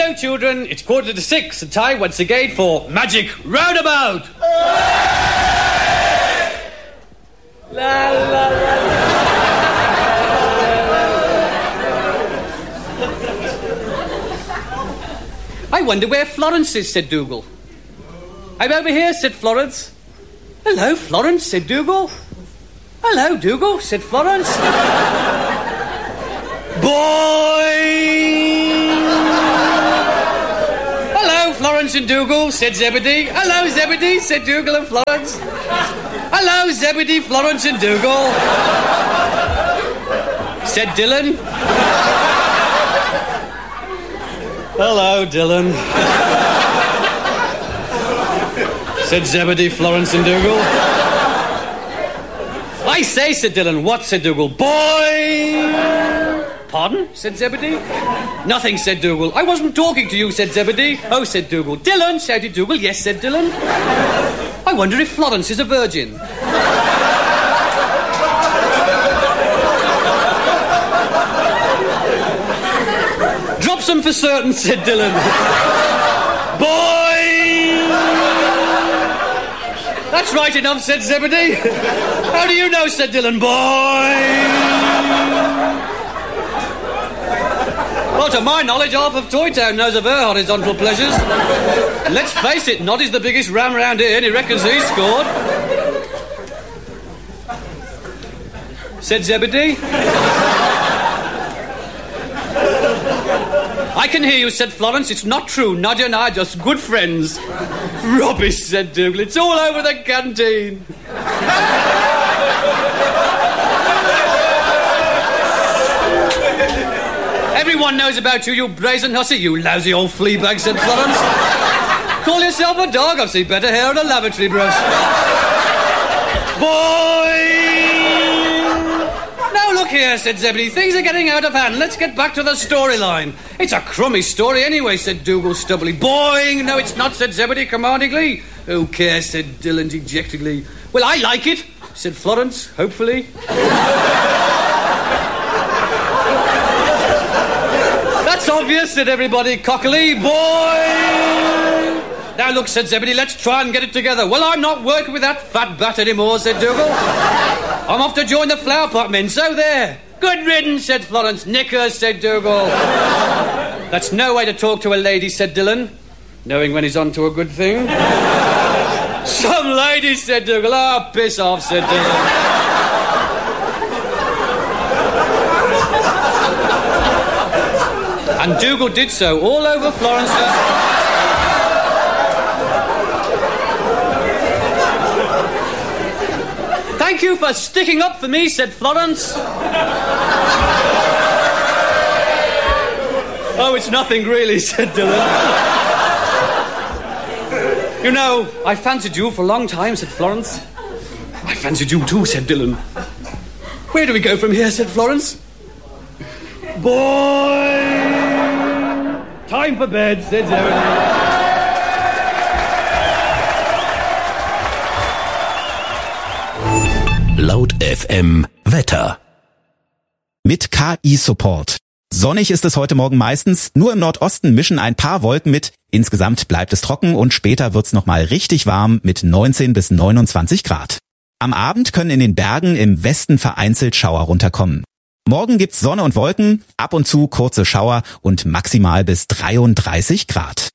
Hello, children. It's 6:15 and time once again for Magic Roundabout. La, la, la. I wonder where Florence is, said Dougal. I'm over here, said Florence. Hello, Florence, said Dougal. Hello, Dougal, said Florence. Boing! Hello, Florence and Dougal, said Zebedee. Hello, Zebedee, said Dougal and Florence. Hello, Zebedee, Florence and Dougal, said Dylan. Hello, Dylan, said Zebedee, Florence and Dougal. I say, said Dylan. What, said Dougal. Boy! Pardon, said Zebedee. Nothing, said Dougal. I wasn't talking to you, said Zebedee. Oh, said Dougal. Dylan, shouted Dougal. Yes, said Dylan. I wonder if Florence is a virgin. Drop some for certain, said Dylan. Boy! That's right enough, said Zebedee. How do you know, said Dylan. Boy! Well, to my knowledge, half of Toy Town knows of her horizontal pleasures. Let's face it, Noddy's the biggest ram round here, and he reckons he's scored. Said Zebedee. I can hear you, said Florence. It's not true. Nadia and I are just good friends. Rubbish, said Dougal. It's all over the canteen. Everyone knows about you, you brazen hussy. You lousy old flea bag, said Florence. Call yourself a dog. I've seen better hair on a lavatory brush. Boy! Now look here, said Zebedee. Things are getting out of hand. Let's get back to the storyline. It's a crummy story anyway, said Dougal stubbily. Boing! No, it's not, said Zebedee commandingly. Who cares, said Dylan dejectedly. Well, I like it, said Florence, hopefully. That's obvious, said everybody cockily. Boing! Now look, said Zebedee, let's try and get it together. Well, I'm not working with that fat bat anymore, said Dougal. I'm off to join the flower pot men, so there. Good riddance, said Florence. Knickers, said Dougal. That's no way to talk to a lady, said Dylan, knowing when he's on to a good thing. Some lady, said Dougal. Oh, piss off, said Dylan. And Dougal did so all over Florence's... Thank you for sticking up for me, said Florence. Oh, it's nothing really, said Dylan. You know, I fancied you for a long time, said Florence. I fancied you too, said Dylan. Where do we go from here, said Florence. Boy! Time for bed, said Zebedee. Laut FM Wetter. Mit KI-Support. Sonnig ist es heute Morgen meistens, nur im Nordosten mischen ein paar Wolken mit. Insgesamt bleibt es trocken und später wird's nochmal richtig warm mit 19 bis 29 Grad. Am Abend können in den Bergen im Westen vereinzelt Schauer runterkommen. Morgen gibt's Sonne und Wolken, ab und zu kurze Schauer und maximal bis 33 Grad.